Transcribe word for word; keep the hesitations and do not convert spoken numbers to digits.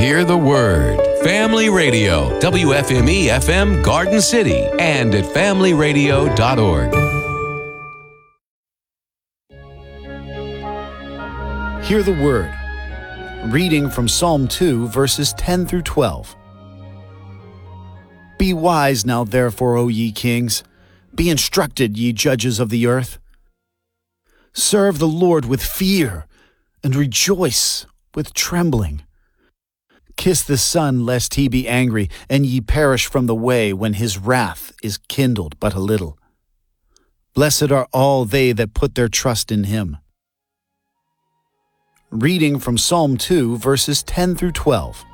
Hear the Word. Family Radio, W F M E F M Garden City, and at family radio dot org. Hear the Word. Reading from Psalm two, verses ten through twelve. Be wise now, therefore, O ye kings. Be instructed, ye judges of the earth. Serve the Lord with fear, and rejoice with trembling. Kiss the Son, lest he be angry, and ye perish from the way when his wrath is kindled but a little. Blessed are all they that put their trust in him. Reading from Psalm two, verses ten through twelve.